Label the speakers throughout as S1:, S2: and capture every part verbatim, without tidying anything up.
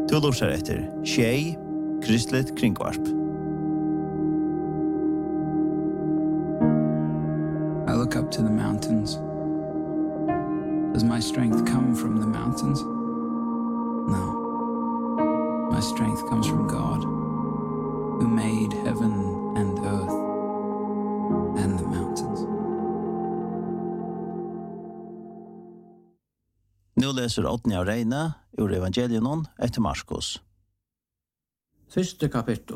S1: Du lurer etter Tjej, Kristlet Kringvarp.
S2: I look up to the mountains. Does my strength come from the mountains? No. My strength comes from God, who made heaven and earth and the mountains.
S1: Nu leser Oddny av Reine ur Evangelion etter Marskos.
S3: Første kapittel.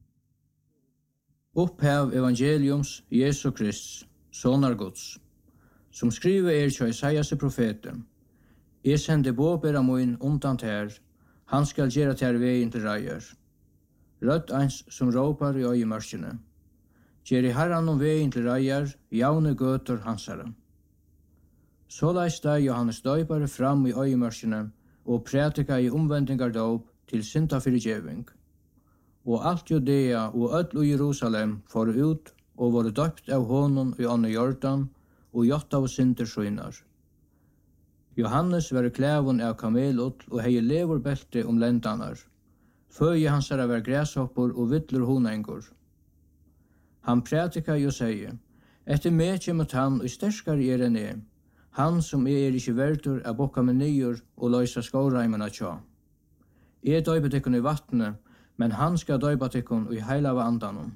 S3: Upphav evangeliums Jesu Krist, sonar Guds, som skriver er til Isaias profeten. Jeg sender båbera moin undan ter, han skal gjøre ter veien til reier. Rødt eins som råpar i øyemørkene. Gjer i herran om veien til reier, javne gøter hansare. Så leis da Johannes døypare fram i øyemørkene og prætika i omvendingar dåp til synda fyrirgjeving. Og alt Judea og öll og Jerusalem for ut og var døpt av honom i ånne Jordan og gjort av synder skynar. Johannes var klævun av kamelot og hei leverbelte om lendanar. Føye hansara var græshoppor og vittler honengur. Han prætika jo seie, etter meg kjemot han og sterskare er enn jeg, han som er ikkje verdur av bokka med nyer og løysa skåreimena tja. Jeg døyper tikkun i vattnet, men han skal døypa tikkun i heila av andanon.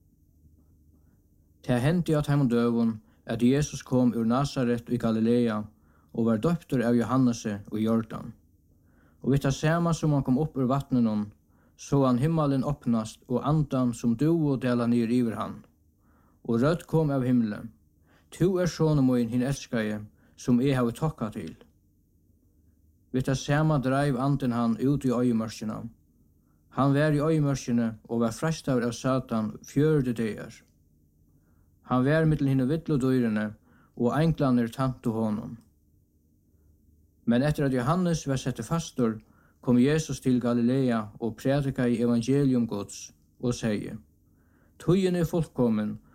S3: Det hendte at heim døvun at Jesus kom ur Nazaret i Galilea og var døptur av Johannes i Jordan. Og vitt det samme som han kom opp ur vattnenon, så han himmelen åpnast og andan som duo dela nir iver han. Og rødt kom av himmelen. Tu er sånne moin hin elskaje, som jeg har tokka til. Vitt det samme dreiv anden han ut i øyemørkene. Han var i øyemørkene og var frestaver av Satan fjørde dager. Han var mittel hinne vittlodyrene, og enklaner tanto honom. Men etter at Johannes var sette fastor, kom Jesus til Galilea og prædika i evangelium Guds, og sier, Tøyen er fullkommen,